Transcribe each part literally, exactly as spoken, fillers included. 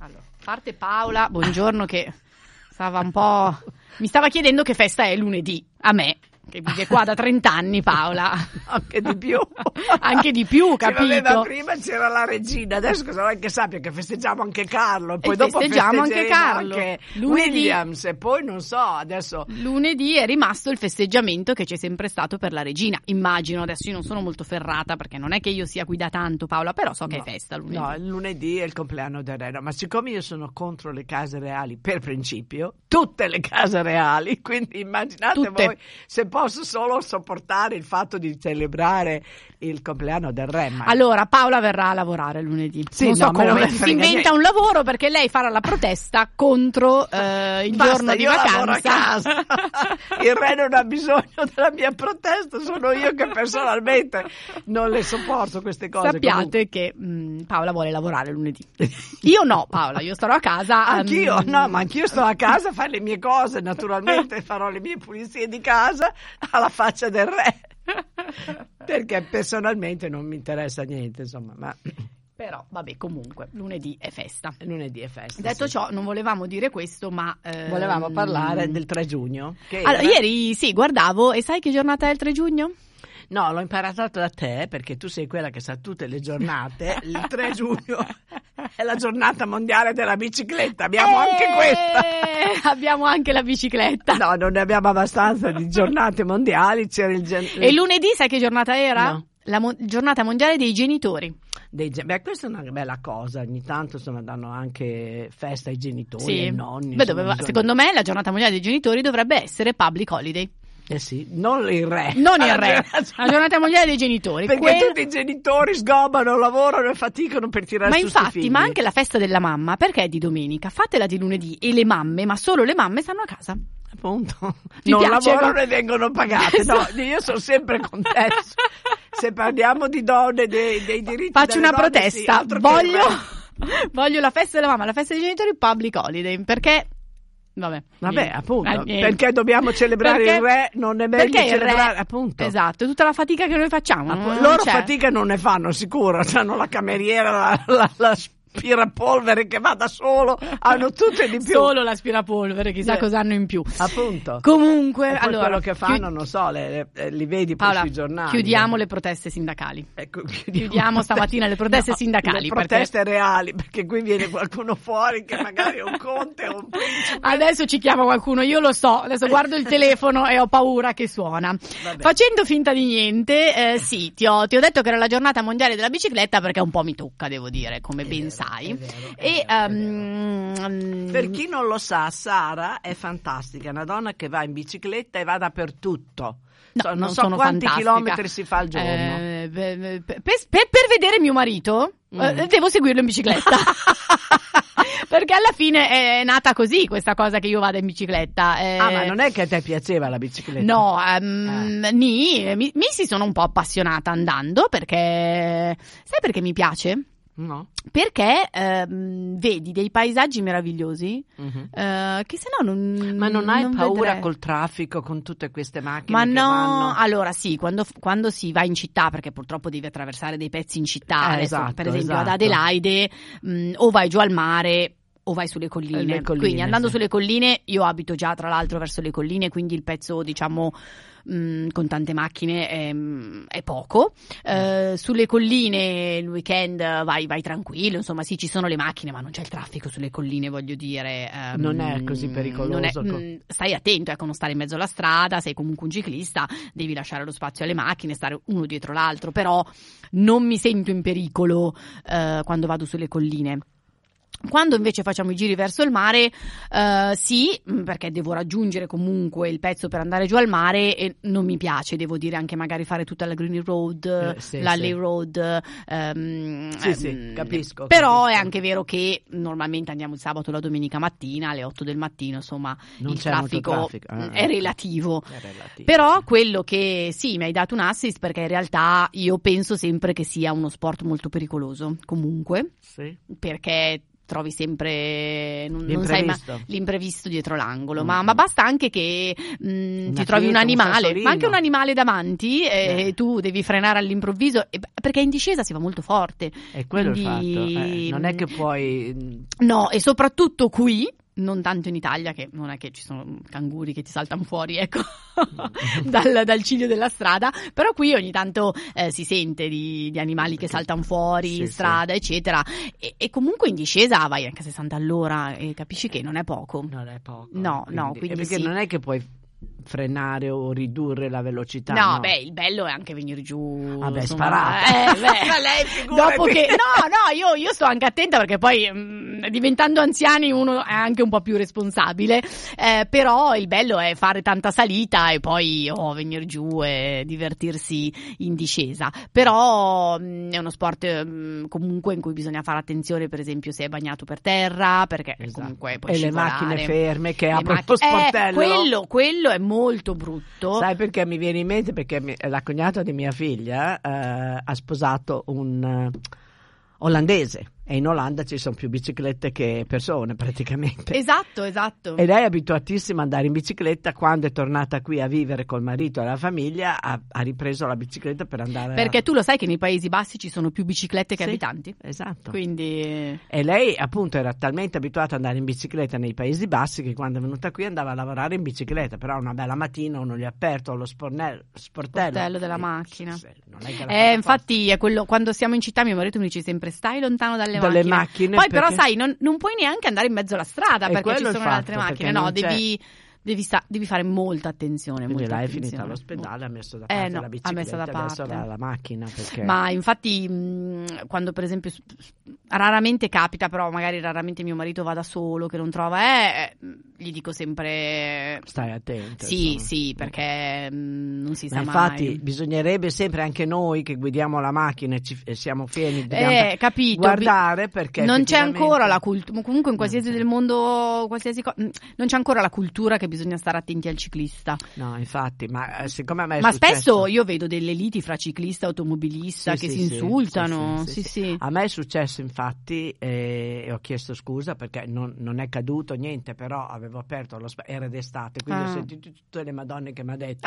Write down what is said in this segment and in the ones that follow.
Allora, parte Paola, buongiorno, che stava un po'... mi stava chiedendo che festa è lunedì, a me, che vive qua da trent'anni, Paola. Anche di più. Anche di più, capito? Sì, vabbè, ma prima c'era la regina, adesso cosa vuoi che sappia? Che festeggiamo anche Carlo, e poi e dopo festeggiamo anche Carlo. Anche lunedì, Williams, e poi non so, adesso... Lunedì è rimasto il festeggiamento che c'è sempre stato per la regina, immagino. Adesso io non sono molto ferrata, perché non è che io sia qui da tanto, Paola, però so che no, è festa lunedì. No, il lunedì è il compleanno del re, no, ma siccome io sono contro le case reali per principio, tutte le case reali, quindi immaginate Tutte. voi se posso solo sopportare il fatto di celebrare il compleanno del re. Ma... Allora, Paola verrà a lavorare lunedì. Sì, non so no, come, si si inventa un lavoro, perché lei farà la protesta contro eh, il Basta, giorno di io vacanza. lavoro a casa. Il re non ha bisogno della mia protesta, sono io che personalmente non le sopporto queste cose. Sappiate comunque. che mh, Paola vuole lavorare lunedì. Io no, Paola, io starò a casa. Anch'io, um... no, ma anch'io sto a casa a fare le mie cose, naturalmente farò le mie pulizie di casa alla faccia del re, perché personalmente non mi interessa niente, insomma, ma... Però, vabbè, comunque, lunedì è festa. Lunedì è festa. Detto sì. ciò, non volevamo dire questo, ma... Ehm... volevamo parlare del tre giugno. Che allora, era... ieri, sì, guardavo, e sai che giornata è il tre giugno? No, l'ho imparato da te, perché tu sei quella che sa tutte le giornate. Il tre giugno è la giornata mondiale della bicicletta, abbiamo Eeeh, anche questa. Abbiamo anche la bicicletta. No, non ne abbiamo abbastanza di giornate mondiali. C'era il gen... E lunedì sai che giornata era? No. La mo- giornata mondiale dei genitori. Dei gen... Beh, questa è una bella cosa, ogni tanto insomma danno anche festa ai genitori, Sì. ai nonni. Beh, insomma, doveva- bisogna... secondo me la giornata mondiale dei genitori dovrebbe essere public holiday. Eh sì, non il re. Non il re, la giornata mondiale dei genitori. Perché Quel... tutti i genitori sgobbano, lavorano e faticano per tirare Ma su sti infatti, figli. ma anche la festa della mamma, perché è di domenica? Fatela di lunedì, e le mamme, ma solo le mamme, stanno a casa. Appunto, Ti non piace? lavorano e vengono pagate. No, io sono sempre contenta. Se parliamo di donne, dei, dei diritti Faccio delle una donne, protesta, sì, altro che voglio, il re. voglio la festa della mamma, la festa dei genitori public holiday, perché... Vabbè, Vabbè, niente. appunto, Eh, perché dobbiamo celebrare Perché- il re, non è meglio perché il re- celebrare, appunto. Esatto, tutta la fatica che noi facciamo. Appu- non loro c'è. fatica non ne fanno sicuro, hanno la cameriera, la, la, la aspirapolvere che va da solo, hanno tutte di più. Solo l'aspirapolvere, chissà Eh, cosa hanno in più. Appunto. Comunque, E poi allora, quello che fanno, chiud- non so, le, le, li vedi poi Paola, sui giornali. chiudiamo le proteste sindacali. Ecco, Chiudiamo stamattina le proteste No, sindacali, le perché- proteste reali, perché qui viene qualcuno fuori che magari è un conte o un principe. Adesso ci chiama qualcuno, io lo so, adesso guardo il telefono e ho paura che suona. Vabbè. Facendo finta di niente, eh, sì, ti ho, ti ho detto che era la giornata mondiale della bicicletta, perché un po' mi tocca, devo dire, come È ben vero, sai. è vero, è E vero, è um, Per chi non lo sa, Sara è fantastica, è una donna che va in bicicletta e va dappertutto. No, So- non, non so sono quanti fantastica. chilometri si fa al giorno. Eh, per, per- per- per vedere mio marito, Mm. eh, devo seguirlo in bicicletta. Perché alla fine è nata così questa cosa che io vada in bicicletta. eh. Ah, ma non è che a te piaceva la bicicletta? No, ehm, ni, mi, mi si sono un po' appassionata andando, perché sai perché mi piace? No? Perché ehm, vedi dei paesaggi meravigliosi Mhm. eh, che se no non Ma non hai paura vedrei. col traffico, con tutte queste macchine Ma che no, vanno? allora sì, quando, quando si va in città, perché purtroppo devi attraversare dei pezzi in città, Eh, adesso, esatto, per esempio ad esatto. Adelaide, mh, o vai giù al mare o vai sulle colline. Le colline, Quindi andando sì. sulle colline, io abito già tra l'altro verso le colline, quindi il pezzo diciamo mh, con tante macchine è, è poco. Eh, sulle colline il weekend vai, vai tranquillo, insomma sì, ci sono le macchine, ma non c'è il traffico sulle colline, voglio dire. ehm, Non è così pericoloso. non è- co- mh, stai attento, ecco, non stare in mezzo alla strada, sei comunque un ciclista, devi lasciare lo spazio alle macchine, stare uno dietro l'altro, però non mi sento in pericolo eh, quando vado sulle colline. Quando invece facciamo i giri verso il mare, eh, sì, mh, perché devo raggiungere comunque il pezzo per andare giù al mare e non mi piace, devo dire, anche magari fare tutta la Green Road, Eh, sì, l'Alley sì. Road. ehm, Sì, sì, ehm, capisco, Però capisco. è anche vero che normalmente andiamo il sabato o la domenica mattina alle otto del mattino, insomma, Non il c'è molto traffico, traffico, ah, mh, è relativo. È relativo. Però quello che sì, mi hai dato un assist, perché in realtà io penso sempre che sia uno sport molto pericoloso, comunque, Sì. perché trovi sempre non, non sai ma, l'imprevisto dietro l'angolo, mm. ma, ma basta anche che mh, ti trovi un animale, un ma anche un animale davanti e eh. tu devi frenare all'improvviso, e, perché in discesa si va molto forte. E quello quindi, è il fatto, eh, non è che puoi... No, e soprattutto qui, non tanto in Italia, che non è che ci sono canguri che ti saltano fuori, ecco, dal, dal ciglio della strada, però qui ogni tanto eh, si sente di, di animali che saltano fuori in sì, strada, sì. eccetera, e, e comunque in discesa vai anche a sessanta all'ora e capisci che non è poco. Non è poco. No, quindi, no, quindi perché sì. non è che puoi frenare o ridurre la velocità. No, no, beh, il bello è anche venire giù. Vabbè, insomma, sparata. Eh, beh, lei dopo che no, no, io, io sto anche attenta perché poi mh, diventando anziani uno è anche un po' più responsabile, eh, però il bello è fare tanta salita e poi oh, venire giù e divertirsi in discesa. Però mh, è uno sport mh, comunque in cui bisogna fare attenzione, per esempio se è bagnato per terra, perché esatto. comunque puoi e scivolare. le macchine ferme che Le aprono macch- lo sportello. Eh, quello, quello è molto brutto. Sai perché mi viene in mente? Perché mi, la cognata di mia figlia eh, ha sposato un uh, olandese e in Olanda ci sono più biciclette che persone praticamente. Esatto, esatto. E lei è abituatissima ad andare in bicicletta. Quando è tornata qui a vivere col marito e la famiglia ha, ha ripreso la bicicletta per andare perché a... tu lo sai che nei Paesi Bassi ci sono più biciclette che sì, abitanti? Esatto. Quindi... E lei appunto era talmente abituata ad andare in bicicletta nei Paesi Bassi che quando è venuta qui andava a lavorare in bicicletta, però una bella mattina uno gli ha aperto lo spornello, sportello, sportello della e, macchina. Non è che eh, infatti è quello, quando siamo in città mio marito mi dice sempre stai lontano dalle, dalle macchine. macchine. Poi perché... però sai non, non puoi neanche andare in mezzo alla strada e perché ci sono fatto, le altre macchine, no, devi... Devi, sta- devi fare molta attenzione. Quindi molta lei è attenzione. finita all'ospedale, ha messo da eh, parte no, la ha bicicletta, messo da parte. adesso ha la macchina. Perché... Ma infatti mh, quando per esempio raramente capita, però magari raramente mio marito va da solo, che non trova, eh, gli dico sempre stai attento. Sì, insomma. sì, perché mh, non si sa Ma infatti mai. bisognerebbe sempre anche noi che guidiamo la macchina e, ci, e siamo fermi dobbiamo eh, capito, guardare perché non c'è effettivamente... ancora la cultura, comunque in qualsiasi no, del mondo, qualsiasi cosa, non c'è ancora la cultura che bisogna stare attenti al ciclista. No, infatti, ma siccome a me è ma successo... spesso io vedo delle liti fra ciclista e automobilista sì, che sì, si sì, insultano. sì, sì, sì, sì. sì. A me è successo infatti e ho chiesto scusa perché non, non è caduto niente, però avevo aperto lo spazio, era d'estate, quindi ah. ho sentito tutte le madonne che mi ha detto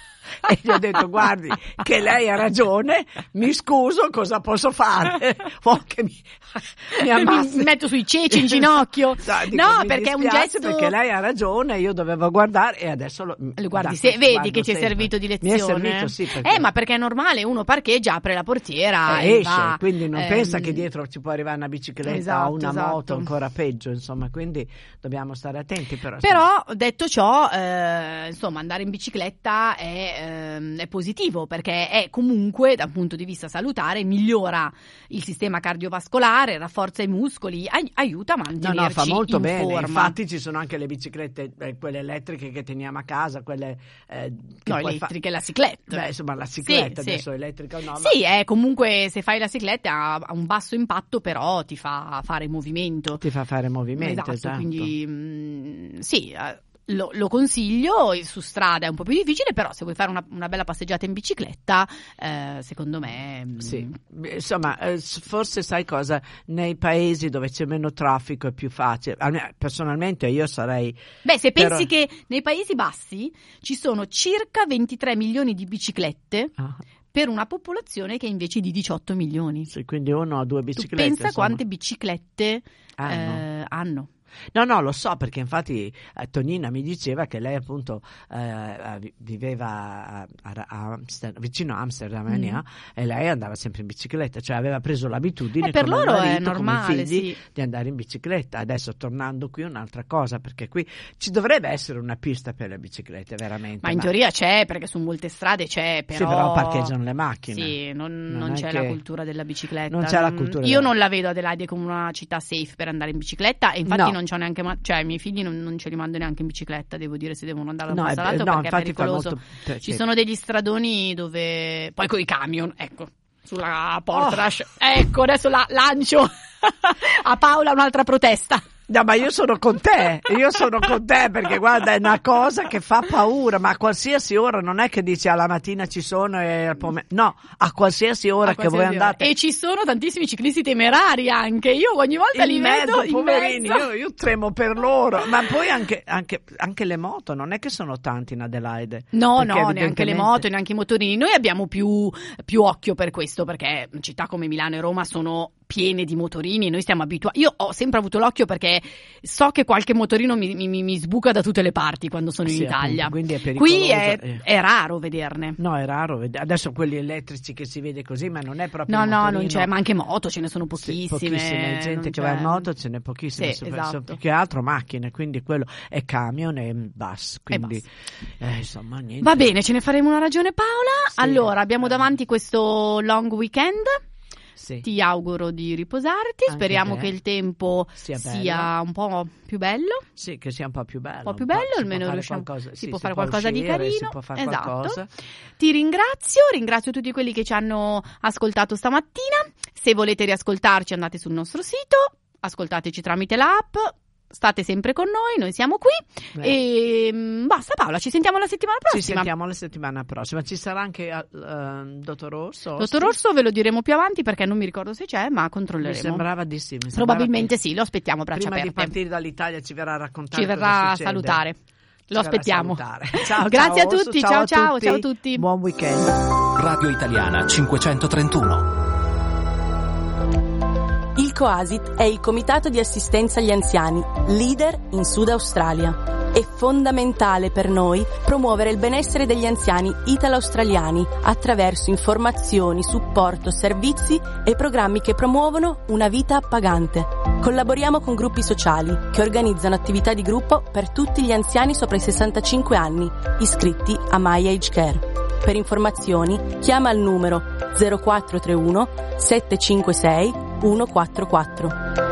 e gli ho detto guardi che lei ha ragione, mi scuso, cosa posso fare? Oh, che mi, mi, mi metto sui ceci in ginocchio. No, dico, no perché è un gesto, perché lei ha ragione, io dovevo guardare e adesso lo, lo guardi, da, se, vedi guardo che ti è sempre. servito di lezione. Mi è servito, sì, perché... eh ma perché è normale, uno parcheggia, apre la portiera e e esce, va, quindi non ehm... pensa che dietro ci può arrivare una bicicletta esatto, o una esatto. moto, ancora peggio, insomma, quindi dobbiamo stare attenti. Però, però detto ciò, eh, insomma, andare in bicicletta è, ehm, è positivo perché è comunque dal punto di vista salutare, migliora il sistema cardiovascolare, rafforza i muscoli, ai- aiuta a mantenerci no, no, fa molto in bene. forma. Infatti ci sono anche le biciclette, eh, quelle elettriche che teniamo a casa, quelle eh, che no, puoi elettriche, fa... la cicletta. Beh, insomma, la cicletta sì, adesso sì. elettrica o no. Sì, è comunque se fai la cicletta ha, ha un basso impatto, però ti fa fare movimento. Ti fa fare movimento, esatto, esatto. Quindi mh, sì, eh, Lo, lo consiglio, su strada è un po' più difficile, però se vuoi fare una, una bella passeggiata in bicicletta, eh, secondo me... Sì, insomma, eh, forse sai cosa, nei paesi dove c'è meno traffico è più facile. Personalmente io sarei... Beh, se però... pensi che nei Paesi Bassi ci sono circa ventitré milioni di biciclette... Ah. per una popolazione che è invece di diciotto milioni. Sì, quindi uno o due biciclette. Tu pensa insomma. quante biciclette hanno. Eh, hanno. No, no, lo so, perché infatti eh, Tonina mi diceva che lei appunto eh, viveva a, a, a Amsterdam, vicino a Amsterdam, mm. eh, e lei andava sempre in bicicletta, cioè aveva preso l'abitudine eh, per come loro marito, è normale, come figli, sì. di andare in bicicletta. Adesso tornando qui è un'altra cosa, perché qui ci dovrebbe essere una pista per le biciclette, veramente. Ma in ma... teoria c'è, perché su molte strade c'è, però... Sì, però parcheggiano le macchine. Sì, non, non, non c'è che... la cultura della bicicletta. Non c'è la cultura. Io della... non la vedo Adelaide come una città safe per andare in bicicletta, e infatti no. non c'ho neanche... Cioè, i miei figli non, non ce li mando neanche in bicicletta, devo dire, se devono andare da un no, posto all'altro, no, perché è pericoloso. Molto... Ci sì. sono degli stradoni dove... Poi con i camion, ecco, sulla Portrush. Oh. Ecco, adesso la lancio a Paola un'altra protesta. No, ma io sono con te, io sono con te perché guarda è una cosa che fa paura, ma a qualsiasi ora non è che dici alla mattina ci sono e al pomeriggio, no, a qualsiasi ora a che qualsiasi voi andate. E ci sono tantissimi ciclisti temerari anche, io ogni volta in li mezzo, vedo poverini, in mezzo. Io, io tremo per loro, ma poi anche, anche, anche le moto, non è che sono tanti in Adelaide. No, no, evidentemente... neanche le moto, neanche i motorini, noi abbiamo più, più occhio per questo perché città come Milano e Roma sono piene di motorini, noi stiamo abituati. Io ho sempre avuto l'occhio perché so che qualche motorino mi, mi, mi sbuca da tutte le parti quando sono sì, in Italia. Appunto, quindi è pericoloso. Qui è, è raro vederne. No, è raro. Adesso quelli elettrici che si vede così, ma non è proprio no, un no, non c'è, ma anche moto ce ne sono pochissime. pochissime. Sì, pochissime. Gente che va in moto ce n'è pochissime. Sì, so, esatto. so, più che altro macchine, quindi quello è camion e bus. Quindi, e bus. Eh, insomma, niente. Va bene, ce ne faremo una ragione, Paola. Sì, allora, abbiamo eh. davanti questo long weekend. Sì. Ti auguro di riposarti, Anche speriamo te. che il tempo sia, sia un po' più bello. Sì, che sia un po' più bello. Un po' più bello, almeno riusciamo. Qualcosa, si sì, può si fare può qualcosa uscire, di carino. Si può fare esatto. qualcosa. Ti ringrazio, ringrazio tutti quelli che ci hanno ascoltato stamattina. Se volete riascoltarci andate sul nostro sito, ascoltateci tramite l'app. State sempre con noi, noi siamo qui. Eh. E basta, Paola, ci sentiamo la settimana prossima. Ci sentiamo la settimana prossima. Ci sarà anche uh, Dottor Rosso? Dottor Rosso ve lo diremo più avanti perché non mi ricordo se c'è, ma controlleremo. Mi sembrava di sì. Mi sembrava Probabilmente che... sì, lo aspettiamo a braccia Prima aperte. di partire dall'Italia ci verrà a raccontare Ci cosa verrà a succede. salutare. Lo Ci aspettiamo. Ciao, grazie ciao, a tutti, ciao, ciao a ciao, tutti. ciao a tutti. Buon weekend. Radio Italiana cinquecentotrentuno. Il COASIT è il Comitato di Assistenza agli Anziani, leader in Sud Australia. È fondamentale per noi promuovere il benessere degli anziani italo-australiani attraverso informazioni, supporto, servizi e programmi che promuovono una vita appagante. Collaboriamo con gruppi sociali che organizzano attività di gruppo per tutti gli anziani sopra i sessantacinque anni, iscritti a My Age Care. Per informazioni chiama al numero zero quattro tre uno sette cinque sei uno quattro quattro.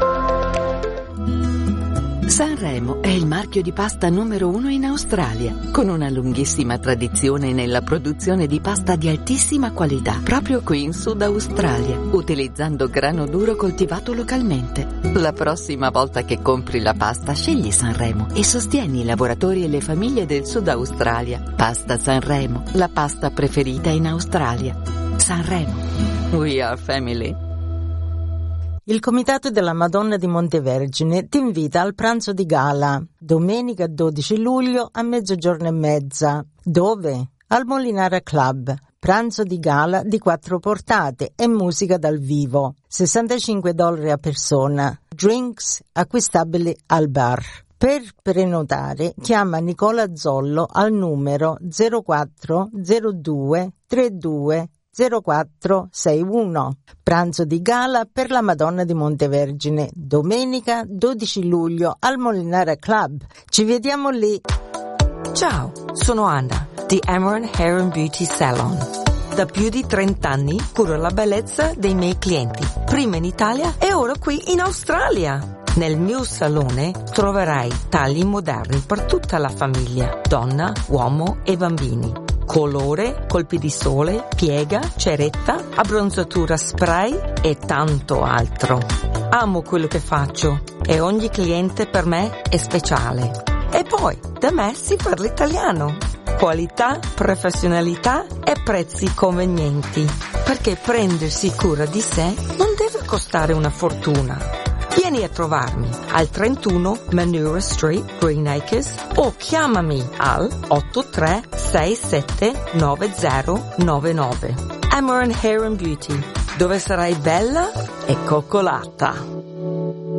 Sanremo è il marchio di pasta numero uno in Australia, con una lunghissima tradizione nella produzione di pasta di altissima qualità, proprio qui in Sud Australia, utilizzando grano duro coltivato localmente. La prossima volta che compri la pasta, scegli Sanremo e sostieni i lavoratori e le famiglie del Sud Australia. Pasta Sanremo, la pasta preferita in Australia. Sanremo. We are family. Il Comitato della Madonna di Montevergine ti invita al pranzo di gala, domenica dodici luglio a mezzogiorno e mezza. Dove? Al Molinara Club. Pranzo di gala di quattro portate e musica dal vivo. sessantacinque dollari a persona. Drinks acquistabili al bar. Per prenotare chiama Nicola Zollo al numero zero quattro zero due trentadue zero quattro sei uno. Pranzo di gala per la Madonna di Montevergine, domenica dodici luglio al Molinara Club. Ci vediamo lì. Ciao, sono Anna di Amaran Hair and Beauty Salon. Da più di trenta anni curo la bellezza dei miei clienti, prima in Italia e ora qui in Australia. Nel mio salone troverai tagli moderni per tutta la famiglia, donna, uomo e bambini. Colore, colpi di sole, piega, ceretta, abbronzatura spray e tanto altro. Amo quello che faccio e ogni cliente per me è speciale. E poi, da me si parla italiano. Qualità, professionalità e prezzi convenienti. Perché prendersi cura di sé non deve costare una fortuna. Vieni a trovarmi al trentuno Manura Street, Green Acres, o chiamami al otto tre sei sette nove zero nove nove. Amaran Hair and Beauty, dove sarai bella e coccolata.